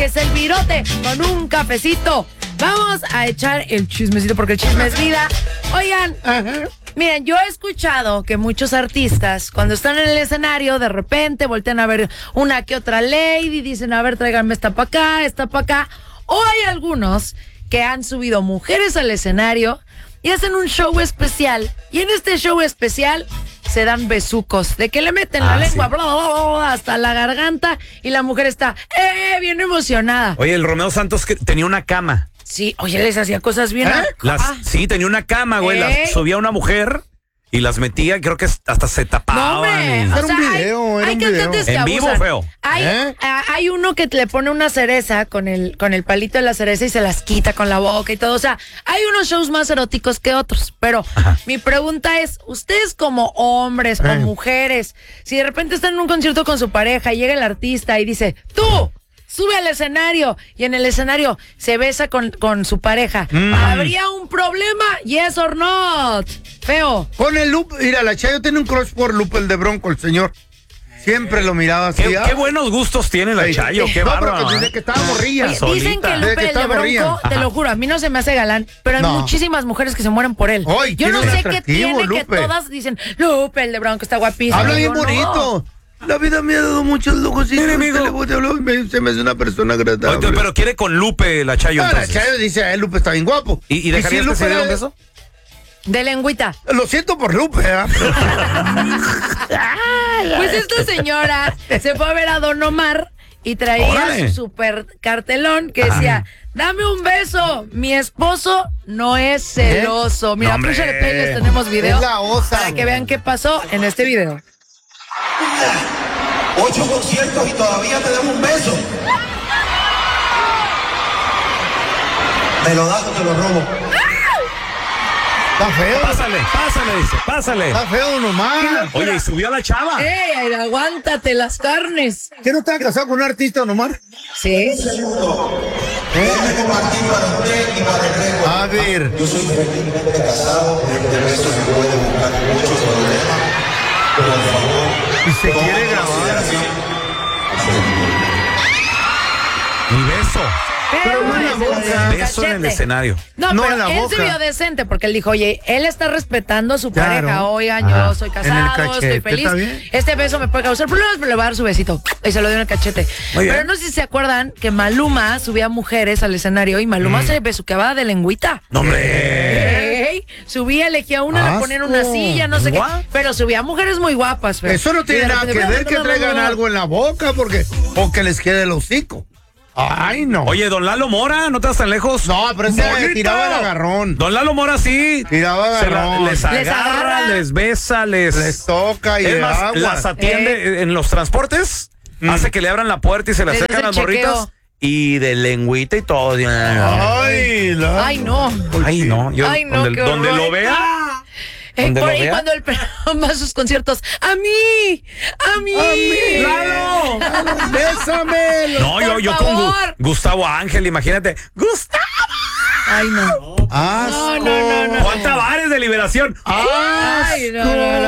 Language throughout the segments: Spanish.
que es el virote con un cafecito. Vamos a echar el chismecito porque el chisme es vida. Oigan, miren, yo he escuchado que muchos artistas cuando están en el escenario de repente voltean a ver una que otra lady, dicen, a ver, tráiganme esta para acá, esta para acá. O hay algunos que han subido mujeres al escenario y hacen un show especial. Y en este show especial se dan besucos, de que le meten la lengua bla, bla, bla, hasta la garganta y la mujer está bien emocionada. Oye, el Romeo Santos que tenía una cama. Sí, oye, les hacía cosas bien. Sí, tenía una cama, güey. Las subía una mujer y las metía, creo que hasta se tapaban. No, era un video, hay cantantes que en vivo, abusan. feo. Hay uno que le pone una cereza con el palito de la cereza y se las quita con la boca y todo. O sea, hay unos shows más eróticos que otros. Pero mi pregunta es, ustedes como hombres o mujeres, si de repente están en un concierto con su pareja y llega el artista y dice, ¡tú! Sube al escenario y en el escenario se besa con su pareja. ¿Habría un problema? Yes or not. Feo. Con el Lupe, mira, la Chayo tiene un crush por Lupe, el de Bronco, el señor. Siempre lo miraba así. Qué buenos gustos tiene la Chayo, qué bárbaro. No, pero desde que estaba morrilla. Oye, dicen que Lupe, el de Bronco, te lo juro, a mí no se me hace galán, pero hay muchísimas mujeres que se mueren por él. Oy, yo no sé qué tiene Lupe. que todas dicen, Lupe, el de Bronco está guapísimo. Habla bien bonito. La vida me ha dado muchos lujos y se me hace una persona agradable. Oye, pero quiere con Lupe la Chayo, entonces. La Chayo dice, Lupe está bien guapo. ¿Y dejarías que se diera un beso? De lengüita. Lo siento por Lupe, Pues esta señora se fue a ver a Don Omar y traía su super cartelón que decía, dame un beso, mi esposo no es celoso. Mira, púchale play, les tenemos video. Es la osa. Para que vean qué pasó en este video. 8 conciertos y todavía te damos un beso. Me lo das o te lo robo. Está feo. Pásale. Está feo, Don Omar. Oye, y subió a la chava. Aguántate las carnes. ¿Qué no estaba casado con un artista, Don Omar? Sí. Déjame compartir para usted y para el récord. A ver. Yo soy felizmente casado, de eso me puede buscar muchos problemas. Pero por favor. Y se quiere grabar. Mi beso. Pero no es Beso en el escenario. No, pero en la él boca. se vio decente porque él dijo, oye, él está respetando a su Claro. pareja. Oigan, yo soy casado, cachete, estoy feliz. ¿está bien? Este beso me puede causar problemas, pero le va a dar su besito. Y se lo dio en el cachete. Muy bien. Pero no sé si se acuerdan que Maluma subía mujeres al escenario y Maluma se besuqueaba de lengüita. No, hombre. Subía, elegía una, le ponían una silla, no sé qué. Pero subía mujeres muy guapas. Pero, Eso no tiene y de nada que repente, ver que traigan algo en la boca o que les quede el hocico. Ay, no. Oye, don Lalo Mora, ¿no te vas tan lejos? No, pero ese ¡Bonito! tiraba el agarrón. Don Lalo Mora sí. Tiraba agarrón. Les agarra, les besa, Les toca y es más, aguas. las atiende en los transportes, hace que le abran la puerta y se le Les acercan hace las morritas. chequeo. Y de lengüita y todo. Ay, Ay, no. Ay, no. Yo, Ay, no, qué donde horror. lo vea. Donde lo Y vea. cuando él va a sus conciertos, ¡a mí! ¡Lalo! ¡Bésame! No, yo Por con favor. Gustavo Ángel, imagínate. ¡Gustavo! Ay, no. ¡Asco! No. Juan Tavares de Liberación. Ay, no.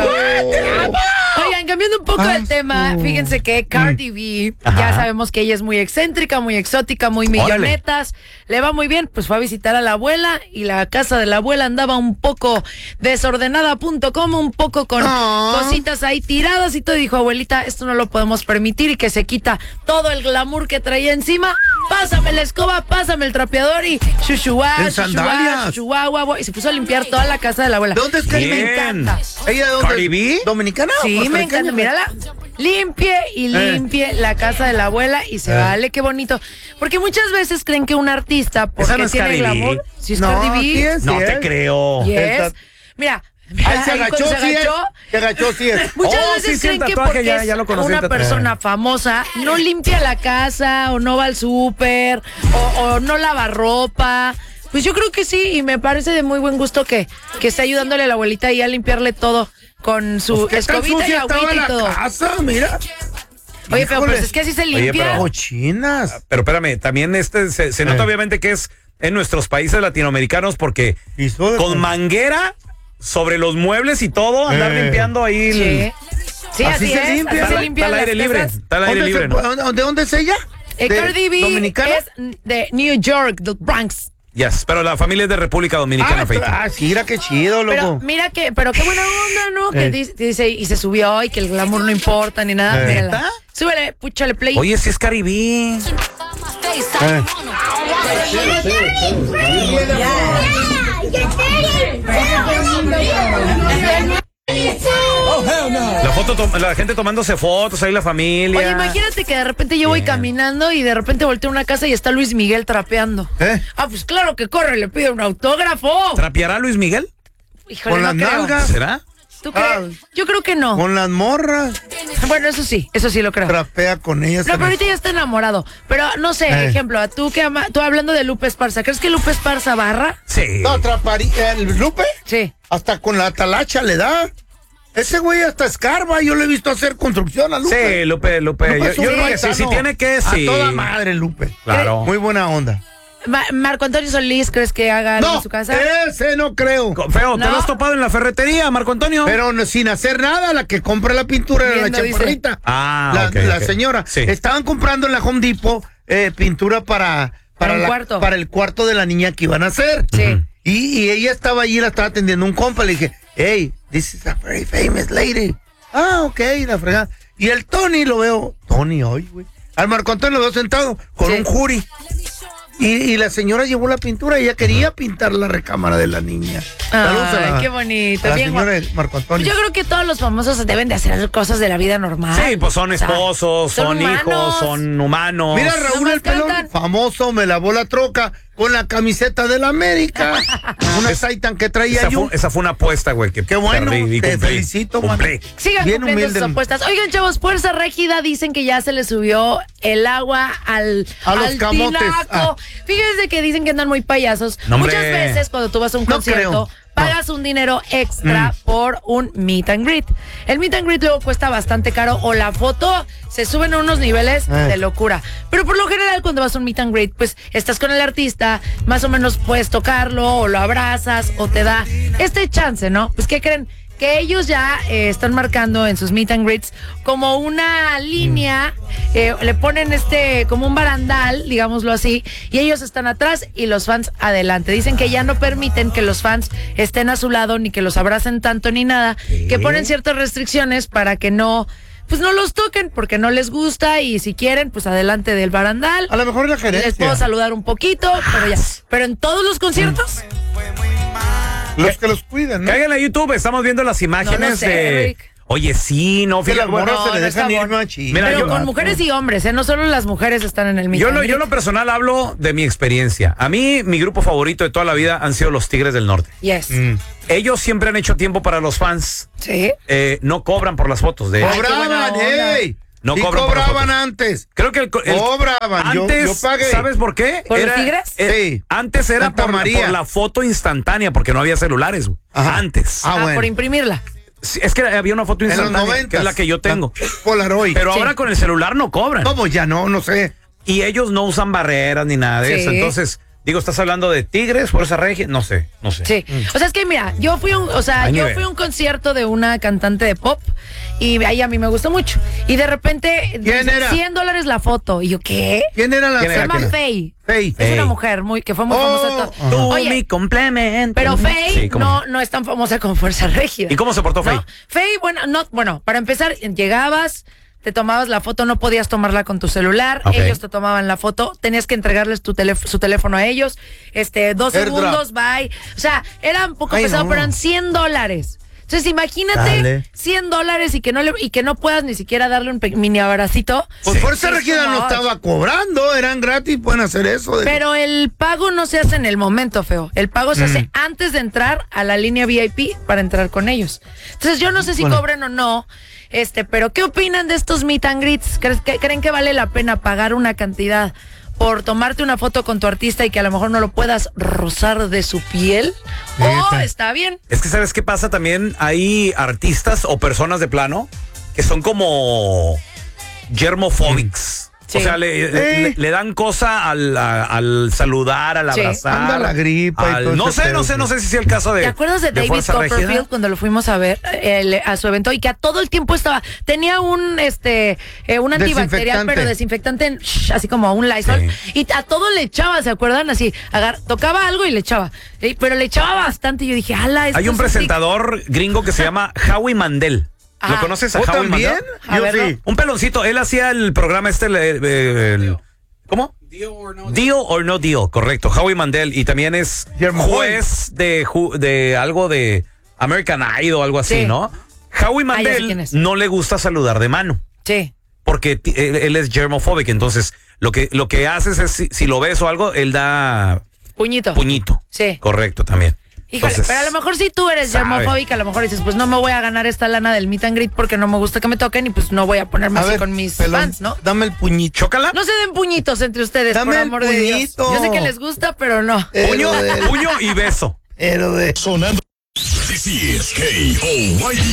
Oigan, cambiando un poco del tema, fíjense que Cardi B, ya sabemos que ella es muy excéntrica, muy exótica, muy millonetas, le va muy bien, pues fue a visitar a la abuela y la casa de la abuela andaba un poco desordenada.com, un poco con cositas ahí tiradas y todo, y dijo, abuelita, esto no lo podemos permitir, y que se quita todo el glamour que traía encima, pásame la escoba, pásame el trapeador y En sandalias. y se puso a limpiar toda la casa de la abuela. ¿De dónde es que Bien. Me encanta. ¿Ella de dónde? ¿Cardi B? ¿Dominicana? Sí, me ¿Puertorriqueña? encanta, mírala. Limpie y limpie la casa de la abuela y se vale, qué bonito. Porque muchas veces creen que un artista, porque Esa no es tiene Cardi B. glamour, si es No, Cardi B, sí es, No sí te es. creo. yes. Mira, Ay, se ahí agachó, cuando sí es. Se agachó, sí es. Muchas Oh, veces sí, sí, el creen que tatuaje, porque ya lo conocí, el una tatuaje. persona famosa no limpia la casa o no va al súper o no lava ropa. Pues yo creo que sí, y me parece de muy buen gusto que esté ayudándole a la abuelita ahí a limpiarle todo con su ¿Qué tan escobita y sucia estaba agüita y la todo. casa? Mira. Oye, pero Híjole. pues es que así se Oye, limpia. pero- Cochinas. Pero espérame, también se nota obviamente que es en nuestros países latinoamericanos porque Hizo de- con manguera sobre los muebles y todo, andar limpiando ahí. Sí. Sí, Así así se es. limpia. Así se Está limpia al aire las libre. casas. Está al aire libre, ¿no? ¿De dónde es ella? Cardi B ¿Dominicana? es de New York, del Bronx. Yes, pero la familia es de República Dominicana, Feito. Sí, mira qué chido, loco. Pero qué buena onda, ¿no? Que dice, y se subió, y que el glamour no importa ni nada. Mírala. Súbele, púchale play. Oye, si es Cardi B. La gente tomándose fotos, ahí la familia. Oye, imagínate que de repente yo voy caminando y de repente volteo a una casa y está Luis Miguel trapeando. Pues claro que corre, le pido un autógrafo. ¿Trapeará Luis Miguel? Híjole, ¿Con no las creo. nalgas? ¿Será? ¿Tú crees? Yo creo que no. Con las morras. Bueno, eso sí lo creo. Trapea con ellas. No, pero ahorita ya está enamorado. Pero no sé, ejemplo, tú hablando de Lupe Esparza, ¿crees que Lupe Esparza barra? Sí. No, ¿el Lupe? Sí. Hasta con la talacha le da. Ese güey hasta escarba, yo le he visto hacer construcción a Lupe. Sí, Lupe. Yo creo que sí, tiene que, sí. A toda madre, Lupe. Claro. Muy buena onda. Marco Antonio Solís, ¿crees que haga algo en su casa? Ese no creo. Feo, ¿te lo has topado en la ferretería, Marco Antonio? Pero sin hacer nada, la que compra la pintura era la chaparrita. La señora. Sí. Estaban comprando en la Home Depot pintura para el cuarto de la niña que iban a hacer. Sí. Y ella estaba allí, la estaba atendiendo un compa. Le dije, hey, this is a very famous lady. Ok, la fregada. Y el Tony lo veo. Tony, hoy, güey. Al Marco Antonio lo veo sentado con un jury. Y la señora llevó la pintura y ella quería pintar la recámara de la niña. Ay, qué bonito. La bien señora Marco Antonio. Yo creo que todos los famosos deben de hacer cosas de la vida normal. Sí, pues son esposos, son hijos, son humanos. Mira, Raúl el Pelón, famoso, me lavó la troca con la camiseta de la América. Una Titan que traía yo. Esa fue una apuesta, güey. Qué bueno, te felicito, man. Sigan bien cumpliendo humilde sus apuestas. Oigan, chavos, Fuerza Régida dicen que ya se le subió el agua a los camotes. tinaco. Fíjense que dicen que andan muy payasos. No, muchas veces cuando tú vas a un concierto pagas un dinero extra por un meet and greet. El meet and greet luego cuesta bastante caro o la foto se suben a unos niveles de locura. Pero por lo general cuando vas a un meet and greet, pues estás con el artista, más o menos puedes tocarlo o lo abrazas o te da este chance, ¿no? Pues ¿qué creen? Que ellos ya están marcando en sus meet and greets como una línea, le ponen como un barandal, digámoslo así, y ellos están atrás y los fans adelante. Dicen que ya no permiten que los fans estén a su lado ni que los abracen tanto ni nada, que ponen ciertas restricciones para que no los toquen porque no les gusta y si quieren, pues adelante del barandal. A lo mejor la gerencia. Les puedo saludar un poquito, pero en todos los conciertos... Los que los cuidan, ¿no? Caigan a YouTube, estamos viendo las imágenes no sé, de... Rick. Oye, sí, no, Que las morras se le dejan ir Pero Mira, con mujeres y hombres, no solo las mujeres están en el mismo. Yo en lo personal hablo de mi experiencia. A mí, mi grupo favorito de toda la vida han sido los Tigres del Norte. Yes. Ellos siempre han hecho tiempo para los fans. Sí. No cobran por las fotos. ¡Cobraban, ey! No sí cobran cobraban antes. Creo que cobraban. Antes, yo pagué. ¿Sabes por qué? ¿Por los Tigres? Sí. Antes era por la foto instantánea, porque no había celulares. Antes. Bueno. Por imprimirla. Sí, es que había una foto instantánea, en los 90, que es la que yo tengo. Polaroid. Pero ahora con el celular no cobran. ¿Cómo ya no sé? Y ellos no usan barreras ni nada de eso. Entonces, digo, ¿estás hablando de Tigres, Fuerza Regia? No sé. Sí. O sea, es que mira, yo fui a un concierto de una cantante de pop y ahí a mí me gustó mucho. Y de repente, ¿Quién era? $100 la foto. Y yo, ¿qué? ¿Quién era la? Se llama Faye. Faye. Es una mujer que fue muy famosa. Tú mi complemento. Pero Faye no es tan famosa como Fuerza Régida. ¿Y cómo se portó Faye? No, Faye, bueno, para empezar, llegabas, te tomabas la foto, no podías tomarla con tu celular, ellos te tomaban la foto, tenías que entregarles su teléfono a ellos, 2 segundos, bye. O sea, era un poco pesado, pero eran $100. Entonces, imagínate $100 y que no puedas ni siquiera darle un mini abracito. Pues Fuerza Régida no estaba cobrando, eran gratis, pueden hacer eso. Pero el pago no se hace en el momento, feo. El pago se hace antes de entrar a la línea VIP para entrar con ellos. Entonces, yo no sé si cobren o no, pero ¿qué opinan de estos meet and greets? ¿Creen que vale la pena pagar una cantidad por tomarte una foto con tu artista y que a lo mejor no lo puedas rozar de su piel? ¿O está bien? Es que ¿sabes qué pasa? También hay artistas o personas de plano que son como germophobics. Sí. O sea, le dan cosa al saludar, al abrazar. Anda la gripa y todo no ese sé, pedo, no sé, sí. no sé si es el caso de. ¿Te acuerdas de David Fuerza Copperfield Régida? cuando lo fuimos a ver a su evento y que a todo el tiempo tenía un antibacterial, pero desinfectante, así como un Lysol, y a todo le echaba, ¿se acuerdan? Así, tocaba algo y le echaba, pero le echaba bastante y yo dije, ala, esto Hay un es presentador gringo que se llama Howie Mandel. ¿Lo conoces a Howie también? Mandel? Yo sí. Un peloncito. Él hacía el programa ¿cómo? Deal or no deal, correcto. Howie Mandel. Y también es juez de algo de American Idol o algo así, Sí. ¿no? Howie Mandel no le gusta saludar de mano. Sí. Porque él es germofóbico. Entonces, lo que haces es, si lo ves o algo, él da Puñito. Sí. Correcto, también. Híjole, Entonces, pero a lo mejor si tú eres germofóbica, a lo mejor dices, pues no me voy a ganar esta lana del meet and greet porque no me gusta que me toquen y pues no voy a ponerme así con mis fans, ¿no? Dame el puñito. ¿Chócala? No se den puñitos entre ustedes, Dame por el amor de Dios. puñito. Yo sé que les gusta, pero no. Puño y beso. Pero de... Sonando. This is KOYD.